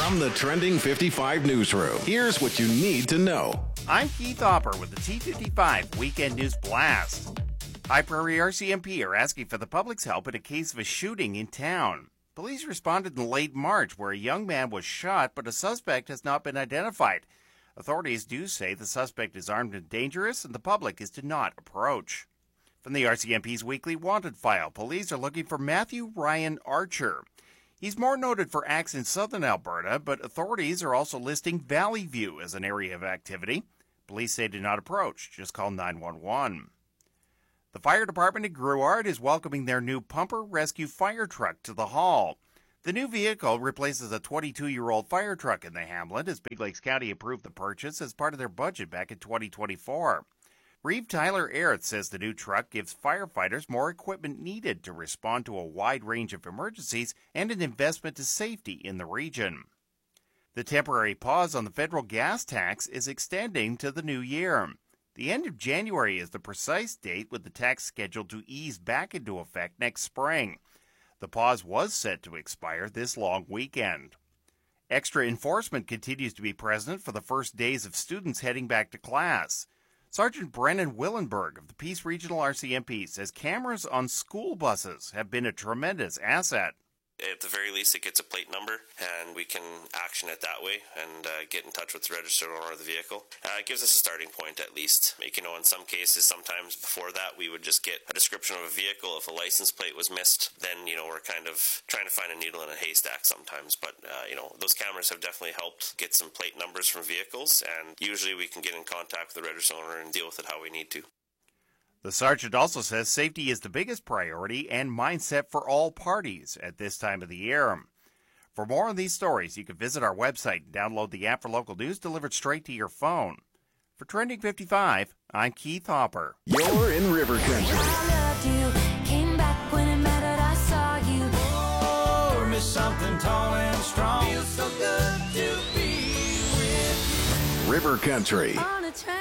From the Trending 55 newsroom, here's what you need to know. I'm Keith Hopper with the T55 Weekend News Blast. High Prairie RCMP are asking for the public's help in a case of a shooting in town. Police responded in late March where a young man was shot, but a suspect has not been identified. Authorities do say the suspect is armed and dangerous, and the public is to not approach. From the RCMP's weekly wanted file, police are looking for Matthew Ryan Archer. He's more noted for acts in southern Alberta, but authorities are also listing Valley View as an area of activity. Police say do not approach, just call 911. The fire department in Grouard is welcoming their new Pumper Rescue fire truck to the hall. The new vehicle replaces a 22-year-old fire truck in the hamlet, as Big Lakes County approved the purchase as part of their budget back in 2024. Reeve Tyler Airth says the new truck gives firefighters more equipment needed to respond to a wide range of emergencies and an investment to safety in the region. The temporary pause on the federal gas tax is extending to the new year. The end of January is the precise date with the tax scheduled to ease back into effect next spring. The pause was set to expire this long weekend. Extra enforcement continues to be present for the first days of students heading back to class. Sergeant Brennan Willenberg of the Peace Regional RCMP says cameras on school buses have been a tremendous asset. At the very least, it gets a plate number, and we can action it that way and get in touch with the registered owner of the vehicle. It gives us a starting point, at least. In some cases, sometimes before that, we would just get a description of a vehicle. If a license plate was missed, then, we're kind of trying to find a needle in a haystack sometimes. But, those cameras have definitely helped get some plate numbers from vehicles, and usually we can get in contact with the registered owner and deal with it how we need to. The sergeant also says safety is the biggest priority and mindset for all parties at this time of the year. For more on these stories, you can visit our website and download the app for local news delivered straight to your phone. For Trending 55, I'm Keith Hopper. You're in River Country. I loved you, came back when it mattered, I saw you. Oh, miss something tall and strong. Feels so good to be with you. River Country. On a train.